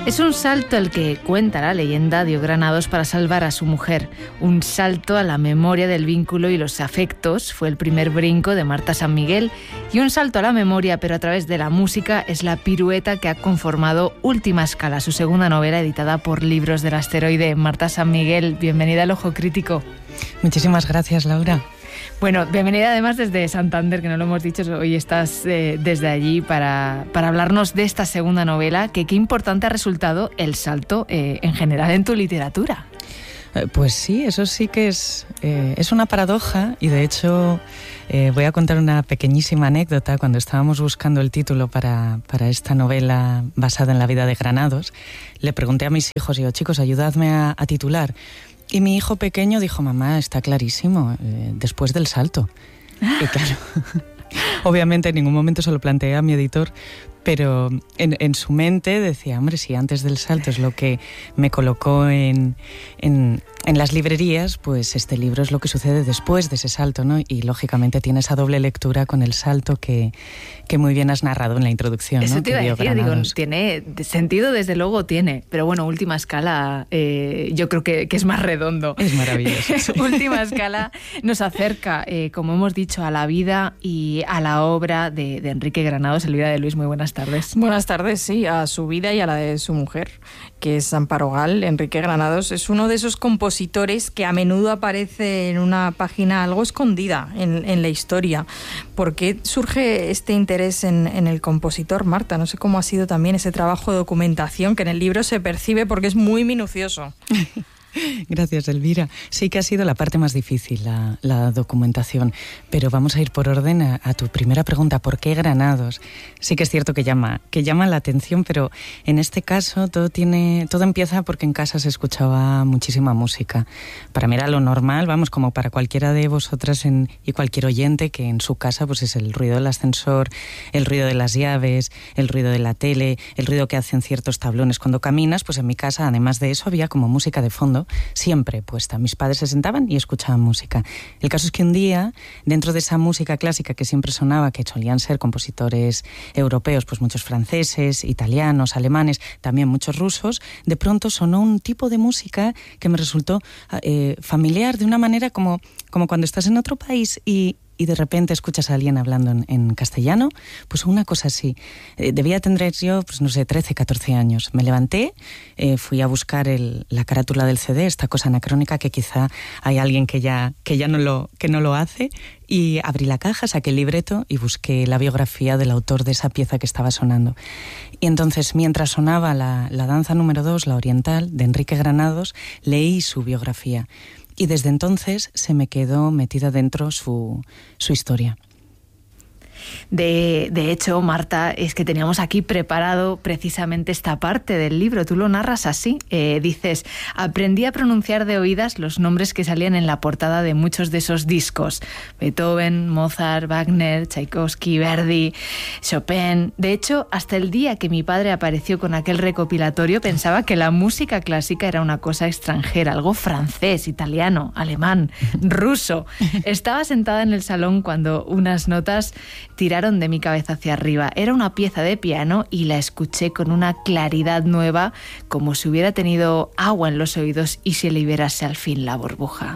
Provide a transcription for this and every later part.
Es un salto el que cuenta la leyenda dio Granados para salvar a su mujer. Un salto a la memoria del vínculo y los afectos fue el primer brinco de Marta San Miguel, y un salto a la memoria, pero a través de la música, es la pirueta que ha conformado Última Escala, su segunda novela editada por Libros del Asteroide. Marta San Miguel, bienvenida al Ojo Crítico. Muchísimas gracias, Laura. Bueno, bienvenida además desde Santander, que no lo hemos dicho, hoy estás desde allí para hablarnos de esta segunda novela, que qué importante ha resultado el salto en general en tu literatura. Pues sí, eso sí que es una paradoja, y de hecho voy a contar una pequeñísima anécdota. Cuando estábamos buscando el título para esta novela basada en la vida de Granados, le pregunté a mis hijos, digo, chicos, ayudadme a titular. Y mi hijo pequeño dijo, mamá, está clarísimo, después del salto. Y claro, obviamente en ningún momento se lo planteé a mi editor, pero en su mente decía, hombre, si antes del salto es lo que me colocó en las librerías, pues este libro es lo que sucede después de ese salto, ¿no? Y lógicamente tiene esa doble lectura con el salto que muy bien has narrado en la introducción. Eso, ¿no? Te iba a decir, digo, tiene sentido, desde luego tiene, pero bueno, Última Escala yo creo que es más redondo. Es maravilloso. Sí. Última Escala nos acerca, como hemos dicho, a la vida y a la obra de Enrique Granados, Elvira de Luis. Muy buenas tardes. Buenas tardes, sí, a su vida y a la de su mujer, que es Amparo Gal. Enrique Granados es uno de esos compositores que a menudo aparece en una página algo escondida en la historia. ¿Por qué surge este interés en el compositor, Marta? No sé cómo ha sido también ese trabajo de documentación que en el libro se percibe porque es muy minucioso. Gracias, Elvira. Sí que ha sido la parte más difícil, la documentación, pero vamos a ir por orden a tu primera pregunta, ¿por qué Granados? Sí que es cierto que llama la atención, pero en este caso todo empieza porque en casa se escuchaba muchísima música. Para mí era lo normal, vamos, como para cualquiera de vosotras y cualquier oyente, que en su casa pues es el ruido del ascensor, el ruido de las llaves, el ruido de la tele, el ruido que hacen ciertos tablones cuando caminas. Pues en mi casa, además de eso, había como música de fondo siempre puesta. Mis padres se sentaban y escuchaban música. El caso es que un día, dentro de esa música clásica que siempre sonaba, que solían ser compositores europeos, pues muchos franceses, italianos, alemanes, también muchos rusos, de pronto sonó un tipo de música que me resultó familiar, de una manera como cuando estás en otro país y de repente escuchas a alguien hablando en castellano, pues una cosa así. Debía tener yo, pues no sé, 13, 14 años. Me levanté, fui a buscar la carátula del CD, esta cosa anacrónica que quizá hay alguien que no lo hace, y abrí la caja, saqué el libreto y busqué la biografía del autor de esa pieza que estaba sonando. Y entonces, mientras sonaba la danza número 2, la oriental, de Enrique Granados, leí su biografía. Y desde entonces se me quedó metida dentro su historia. De hecho, Marta, es que teníamos aquí preparado precisamente esta parte del libro. Tú lo narras así. Dices, aprendí a pronunciar de oídas los nombres que salían en la portada de muchos de esos discos. Beethoven, Mozart, Wagner, Tchaikovsky, Verdi, Chopin. De hecho, hasta el día que mi padre apareció con aquel recopilatorio, pensaba que la música clásica era una cosa extranjera, algo francés, italiano, alemán, ruso. Estaba sentada en el salón cuando unas notas tiraron de mi cabeza hacia arriba. Era una pieza de piano y la escuché con una claridad nueva, como si hubiera tenido agua en los oídos y se liberase al fin la burbuja.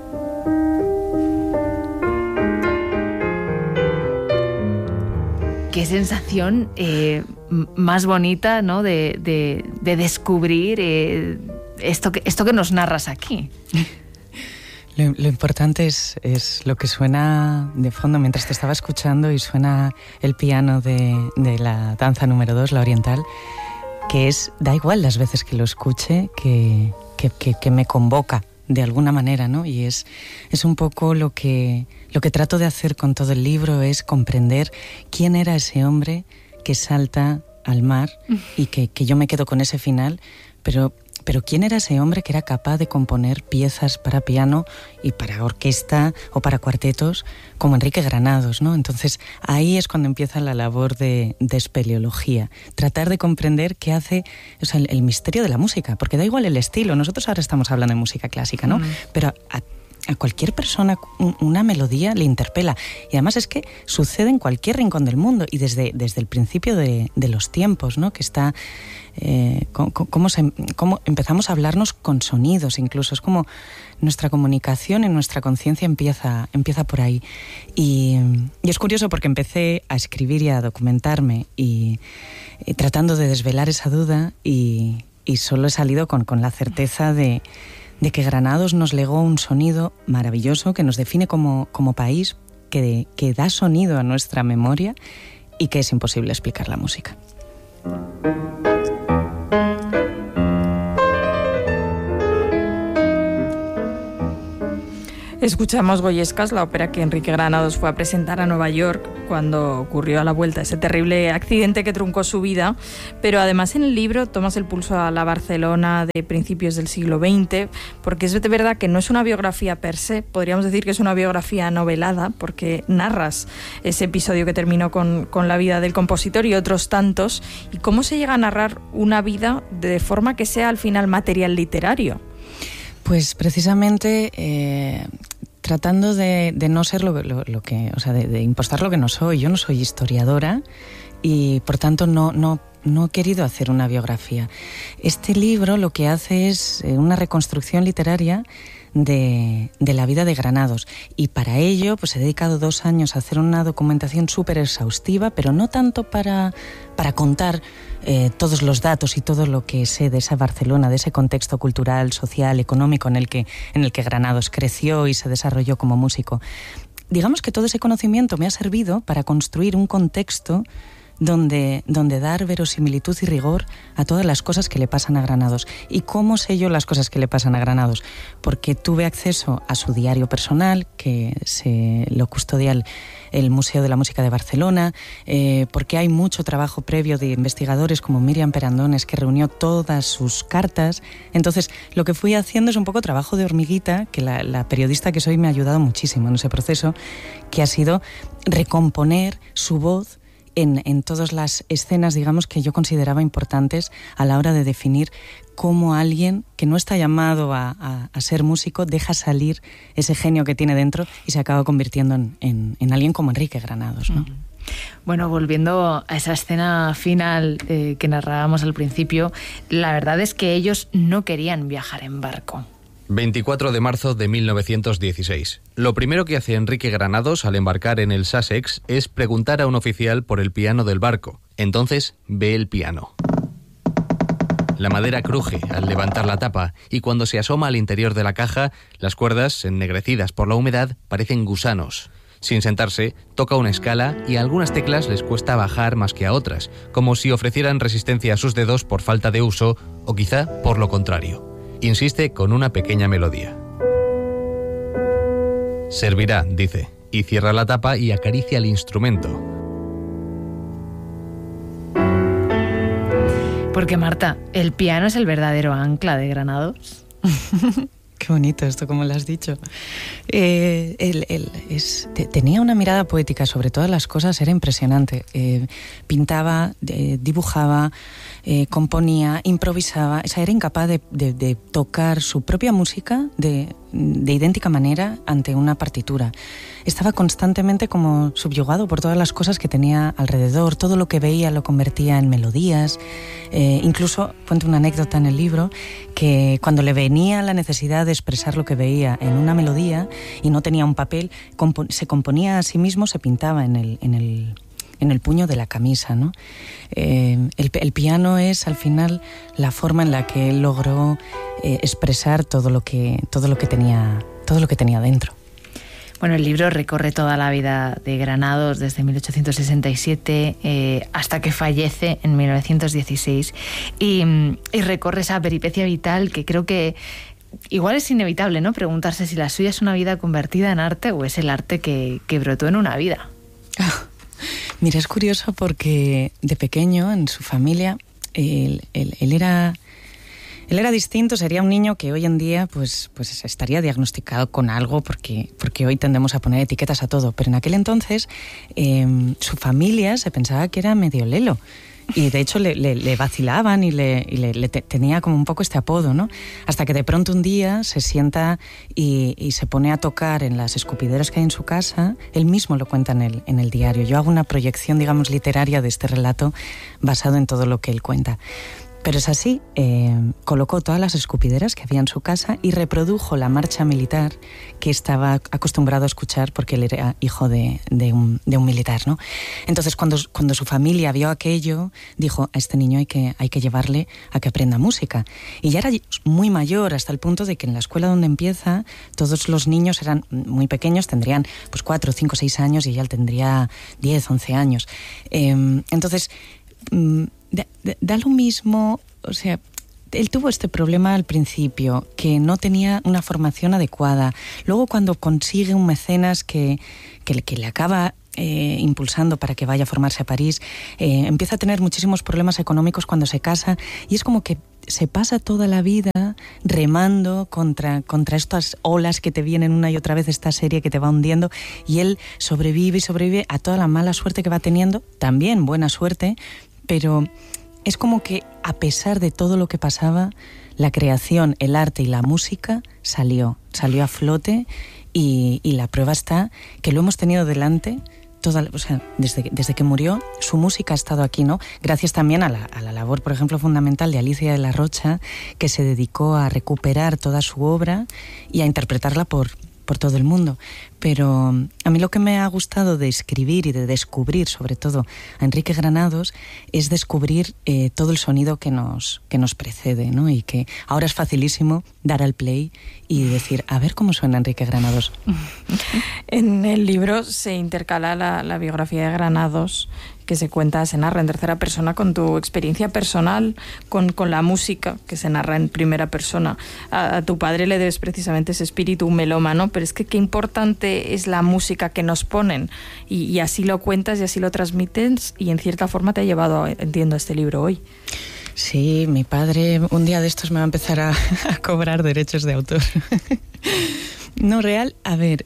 Qué sensación más bonita, ¿no? de descubrir esto que nos narras aquí. Lo importante es lo que suena de fondo mientras te estaba escuchando, y suena el piano de la danza número 2, la oriental, que da igual las veces que lo escuche, que me convoca de alguna manera, ¿no? Y es un poco lo que trato de hacer con todo el libro, es comprender quién era ese hombre que salta al mar y que yo me quedo con ese final, pero ¿quién era ese hombre que era capaz de componer piezas para piano y para orquesta o para cuartetos como Enrique Granados, ¿no? Entonces ahí es cuando empieza la labor de espeleología, tratar de comprender qué hace, o sea, el misterio de la música, porque da igual el estilo. Nosotros ahora estamos hablando de música clásica, ¿no? Pero a cualquier persona una melodía le interpela. Y además es que sucede en cualquier rincón del mundo y desde el principio de los tiempos, ¿no? Que está... cómo empezamos a hablarnos con sonidos incluso. Es como nuestra comunicación y nuestra conciencia empieza por ahí. Y es curioso porque empecé a escribir y a documentarme y tratando de desvelar esa duda y solo he salido con la certeza de que Granados nos legó un sonido maravilloso que nos define como país, que da sonido a nuestra memoria y que es imposible explicar la música. Escuchamos Goyescas, la ópera que Enrique Granados fue a presentar a Nueva York cuando ocurrió a la vuelta ese terrible accidente que truncó su vida, pero además en el libro tomas el pulso a la Barcelona de principios del siglo XX, porque es de verdad que no es una biografía per se, podríamos decir que es una biografía novelada, porque narras ese episodio que terminó con la vida del compositor y otros tantos, y cómo se llega a narrar una vida de forma que sea al final material literario. Pues precisamente tratando de no ser lo que, o sea, de impostar lo que no soy. Yo no soy historiadora y por tanto no he querido hacer una biografía. Este libro lo que hace es una reconstrucción literaria de la vida de Granados, y para ello pues he dedicado 2 años a hacer una documentación súper exhaustiva, pero no tanto para contar todos los datos y todo lo que sé de esa Barcelona, de ese contexto cultural, social, económico en el que Granados creció y se desarrolló como músico. Digamos que todo ese conocimiento me ha servido para construir un contexto donde dar verosimilitud y rigor a todas las cosas que le pasan a Granados. ¿Y cómo sé yo las cosas que le pasan a Granados? Porque tuve acceso a su diario personal, que lo custodia el Museo de la Música de Barcelona, porque hay mucho trabajo previo de investigadores como Miriam Perandones, que reunió todas sus cartas. Entonces, lo que fui haciendo es un poco trabajo de hormiguita, que la periodista que soy me ha ayudado muchísimo en ese proceso, que ha sido recomponer su voz en todas las escenas, digamos, que yo consideraba importantes a la hora de definir cómo alguien que no está llamado a ser músico deja salir ese genio que tiene dentro y se acaba convirtiendo en alguien como Enrique Granados, ¿no? Bueno, volviendo a esa escena final que narrábamos al principio, la verdad es que ellos no querían viajar en barco. 24 de marzo de 1916. Lo primero que hace Enrique Granados al embarcar en el Sussex es preguntar a un oficial por el piano del barco. Entonces ve el piano. La madera cruje al levantar la tapa y cuando se asoma al interior de la caja, las cuerdas, ennegrecidas por la humedad, parecen gusanos. Sin sentarse, toca una escala y a algunas teclas les cuesta bajar más que a otras, como si ofrecieran resistencia a sus dedos por falta de uso o quizá por lo contrario. Insiste con una pequeña melodía. Servirá, dice, y cierra la tapa y acaricia el instrumento. Porque, Marta, el piano es el verdadero ancla de Granados. Qué bonito esto, como lo has dicho. Tenía una mirada poética sobre todas las cosas, era impresionante. Pintaba, dibujaba, componía, improvisaba. O sea, era incapaz de tocar su propia música de idéntica manera ante una partitura. Estaba constantemente como subyugado por todas las cosas que tenía alrededor. Todo lo que veía lo convertía en melodías. Incluso cuento una anécdota en el libro, que cuando le venía la necesidad de expresar lo que veía en una melodía y no tenía un papel, se componía a sí mismo, se pintaba en el puño de la camisa, ¿no? El piano es al final la forma en la que él logró expresar todo lo que tenía dentro. Bueno, el libro recorre toda la vida de Granados desde 1867 hasta que fallece en 1916 y recorre esa peripecia vital que creo que igual es inevitable, ¿no? Preguntarse si la suya es una vida convertida en arte o es el arte que brotó en una vida. Mira, es curioso porque de pequeño en su familia él era distinto, sería un niño que hoy en día pues estaría diagnosticado con algo porque hoy tendemos a poner etiquetas a todo, pero en aquel entonces su familia se pensaba que era medio lelo Y de hecho le vacilaban y tenía como un poco este apodo, ¿no? Hasta que de pronto un día se sienta y se pone a tocar en las escupideras que hay en su casa. Él mismo lo cuenta en el diario. Yo hago una proyección, digamos, literaria de este relato basado en todo lo que él cuenta. Pero es así, colocó todas las escupideras que había en su casa y reprodujo la marcha militar que estaba acostumbrado a escuchar porque él era hijo de un militar, ¿no? Entonces, cuando su familia vio aquello, dijo, a este niño hay que llevarle a que aprenda música. Y ya era muy mayor, hasta el punto de que en la escuela donde empieza, todos los niños eran muy pequeños, tendrían pues 4, 5, 6 años y ella tendría 10, 11 años. Entonces... Da lo mismo, o sea, él tuvo este problema al principio, que no tenía una formación adecuada. Luego cuando consigue un mecenas que le acaba impulsando para que vaya a formarse a París, empieza a tener muchísimos problemas económicos cuando se casa y es como que se pasa toda la vida remando contra estas olas que te vienen una y otra vez, esta serie que te va hundiendo, y él sobrevive y sobrevive a toda la mala suerte que va teniendo, también buena suerte, pero es como que a pesar de todo lo que pasaba, la creación, el arte y la música salió a flote y la prueba está que lo hemos tenido delante. Desde que murió, su música ha estado aquí, ¿no? Gracias también a la labor, por ejemplo, fundamental de Alicia de la Rocha, que se dedicó a recuperar toda su obra y a interpretarla por todo el mundo. Pero a mí lo que me ha gustado de escribir y de descubrir, sobre todo, a Enrique Granados, es descubrir todo el sonido que nos precede, ¿no? Y que ahora es facilísimo dar al play y decir, a ver cómo suena Enrique Granados. En el libro se intercala la biografía de Granados, que se narra en tercera persona, con tu experiencia personal, con la música, que se narra en primera persona. A tu padre le debes precisamente ese espíritu melómano, pero es que qué importante es la música que nos ponen, y así lo cuentas y así lo transmites, y en cierta forma te ha llevado, entiendo, este libro hoy. Sí, mi padre un día de estos me va a empezar a cobrar derechos de autor. No, real, a ver,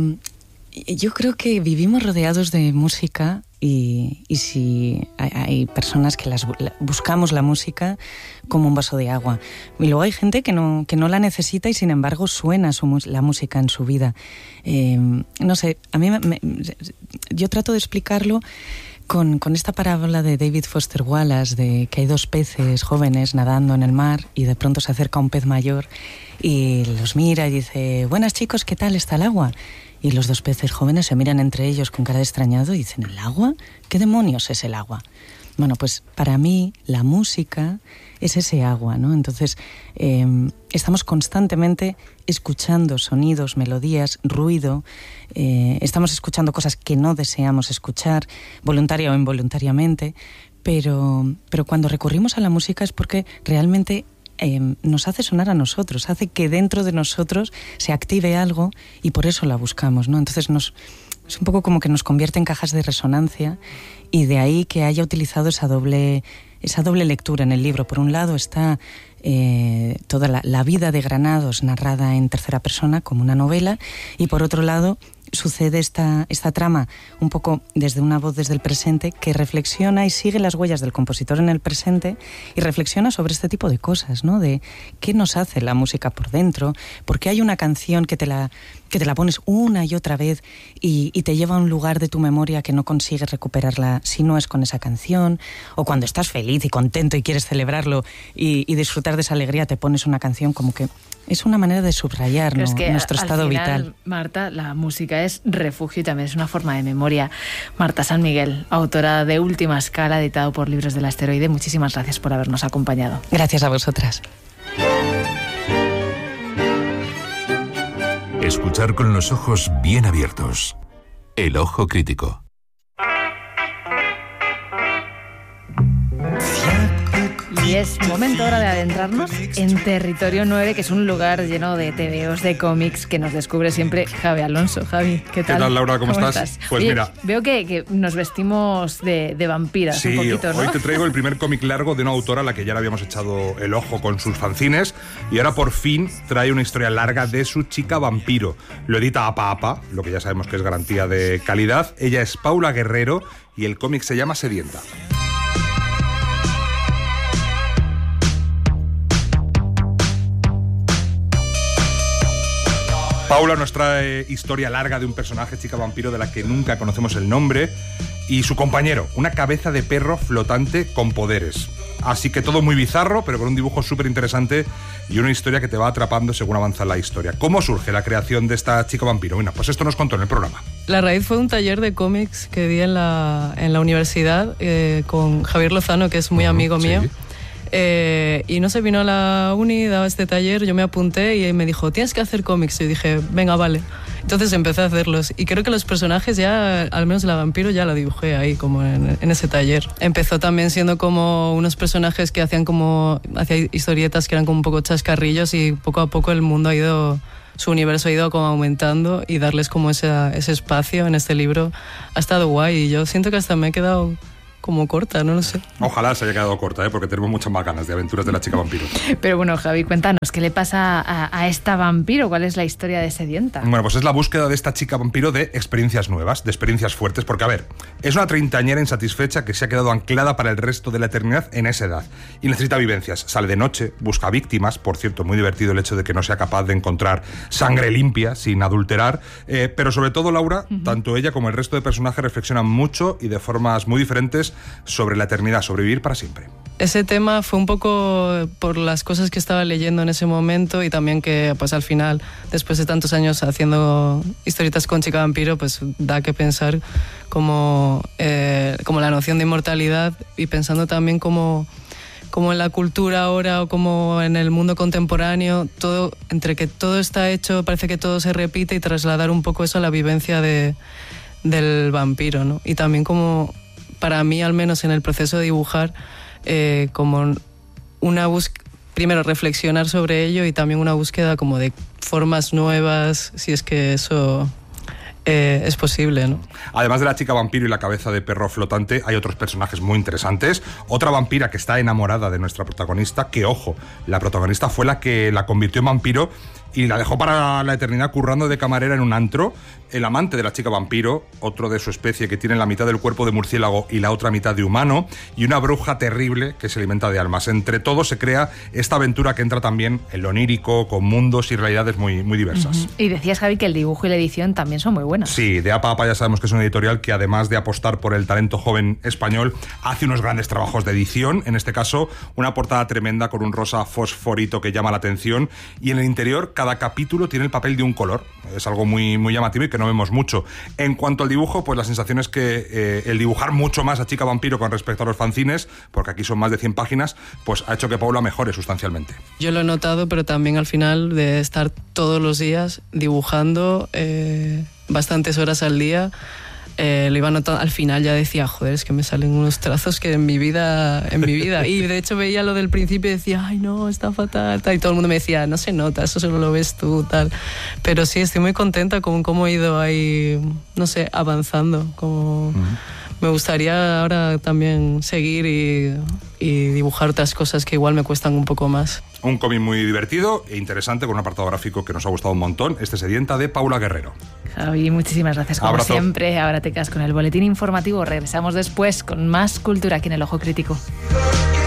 yo creo que vivimos rodeados de música y si hay personas que buscamos la música como un vaso de agua. Y luego hay gente que no la necesita y sin embargo suena la música en su vida. No sé, a mí yo trato de explicarlo con esta parábola de David Foster Wallace, de que hay dos peces jóvenes nadando en el mar y de pronto se acerca un pez mayor y los mira y dice, buenas chicos, ¿qué tal está el agua? Y los dos peces jóvenes se miran entre ellos con cara de extrañado y dicen, ¿el agua? ¿Qué demonios es el agua? Bueno, pues para mí la música es ese agua, ¿no? Entonces estamos constantemente escuchando sonidos, melodías, ruido, estamos escuchando cosas que no deseamos escuchar, voluntaria o involuntariamente, pero cuando recurrimos a la música es porque realmente nos hace sonar a nosotros, hace que dentro de nosotros se active algo y por eso la buscamos, ¿no? Entonces es un poco como que nos convierte en cajas de resonancia y de ahí que haya utilizado esa doble lectura en el libro. Por un lado está toda la vida de Granados narrada en tercera persona como una novela y por otro lado sucede esta trama un poco desde una voz desde el presente que reflexiona y sigue las huellas del compositor en el presente y reflexiona sobre este tipo de cosas, ¿no? De qué nos hace la música por dentro, porque hay una canción que te la pones una y otra vez y te lleva a un lugar de tu memoria que no consigues recuperarla si no es con esa canción, o cuando estás feliz y contento y quieres celebrarlo y disfrutar de esa alegría te pones una canción, como que es una manera de subrayar, ¿no? Nuestro estado vital. Marta, la música es refugio y también es una forma de memoria. Marta San Miguel, autora de Última Escala, editado por Libros del Asteroide, muchísimas gracias por habernos acompañado. Gracias a vosotras. Escuchar con los ojos bien abiertos. El ojo crítico. Y es momento ahora de adentrarnos en Territorio 9, que es un lugar lleno de tebeos, de cómics, que nos descubre siempre Javi Alonso. Javi, ¿qué tal? ¿Qué tal, Laura? ¿Cómo estás? Pues oye, mira, veo que nos vestimos de vampiras, sí, un poquito, ¿no? Hoy te traigo el primer cómic largo de una autora a la que ya le habíamos echado el ojo con sus fanzines y ahora por fin trae una historia larga de su chica vampiro. Lo edita Apa Apa, lo que ya sabemos que es garantía de calidad. Ella es Paula Guerrero y el cómic se llama Sedienta. Paula nos trae historia larga de un personaje, chica vampiro, de la que nunca conocemos el nombre, y su compañero, una cabeza de perro flotante con poderes. Así que todo muy bizarro, pero con un dibujo súper interesante y una historia que te va atrapando según avanza la historia. ¿Cómo surge la creación de esta chica vampiro? Bueno, pues esto nos contó en el programa. La raíz fue un taller de cómics que di en la universidad con Javier Lozano, que es muy amigo mío. Sí. Y no se vino a la uni, daba este taller, yo me apunté y me dijo, tienes que hacer cómics. Y yo dije, venga, vale. Entonces empecé a hacerlos y creo que los personajes ya, al menos la vampiro, ya la dibujé ahí, como en ese taller. Empezó también siendo como unos personajes que hacía historietas que eran como un poco chascarrillos, y poco a poco el mundo su universo ha ido como aumentando, y darles como ese espacio en este libro ha estado guay, y yo siento que hasta me he quedado como corta, no lo sé. Ojalá se haya quedado corta, porque tenemos muchas más ganas de aventuras de la chica vampiro. Pero bueno, Javi, cuéntanos, ¿qué le pasa a esta vampiro? ¿Cuál es la historia de Sedienta? Bueno, pues es la búsqueda de esta chica vampiro de experiencias nuevas, de experiencias fuertes, porque, a ver, es una treintañera insatisfecha que se ha quedado anclada para el resto de la eternidad en esa edad y necesita vivencias. Sale de noche, busca víctimas, por cierto, muy divertido el hecho de que no sea capaz de encontrar sangre limpia, sin adulterar, pero sobre todo, Laura, tanto ella como el resto de personajes reflexionan mucho y de formas muy diferentes sobre la eternidad, sobre vivir para siempre. Ese tema fue un poco por las cosas que estaba leyendo en ese momento, y también que pues al final, después de tantos años haciendo historietas con chica vampiro, pues da que pensar como la noción de inmortalidad, y pensando también como en la cultura ahora o como en el mundo contemporáneo, todo, entre que todo está hecho, parece que todo se repite, y trasladar un poco eso a la vivencia del vampiro, ¿no? Y también como, para mí al menos en el proceso de dibujar, como una búsqueda, primero reflexionar sobre ello, y también una búsqueda como de formas nuevas, si es que eso es posible, ¿no? Además de la chica vampiro y la cabeza de perro flotante, hay otros personajes muy interesantes. Otra vampira que está enamorada de nuestra protagonista, que, ojo, la protagonista fue la que la convirtió en vampiro y la dejó para la eternidad currando de camarera en un antro. El amante de la chica vampiro, otro de su especie que tiene la mitad del cuerpo de murciélago y la otra mitad de humano, y una bruja terrible que se alimenta de almas. Entre todos se crea esta aventura que entra también en lo onírico, con mundos y realidades muy, muy diversas. Y decías, Javi, que el dibujo y la edición también son muy buenos. Sí, de APA ya sabemos que es una editorial que, además de apostar por el talento joven español, hace unos grandes trabajos de edición. En este caso, una portada tremenda con un rosa fosforito que llama la atención, y en el interior cada capítulo tiene el papel de un color. Es algo muy, muy llamativo y que no vemos mucho. En cuanto al dibujo, pues la sensación es que el dibujar mucho más a chica vampiro con respecto a los fanzines, porque aquí son más de 100 páginas, pues ha hecho que Paula mejore sustancialmente. Yo lo he notado, pero también al final de estar todos los días dibujando bastantes horas al día, lo iba notando. Al final ya decía, joder, es que me salen unos trazos que en mi vida. Y de hecho veía lo del principio y decía, ay no, está fatal, tal. Y todo el mundo me decía, no se nota, eso solo lo ves tú, tal. Pero sí, estoy muy contenta con cómo he ido ahí, no sé, avanzando. Como me gustaría ahora también seguir y dibujar otras cosas que igual me cuestan un poco más. Un cómic muy divertido e interesante, con un apartado gráfico que nos ha gustado un montón. Sedienta, de Paula Guerrero. Javi, muchísimas gracias como Abrazo. siempre. Ahora te quedas con el boletín informativo. Regresamos después con más cultura aquí en El Ojo Crítico.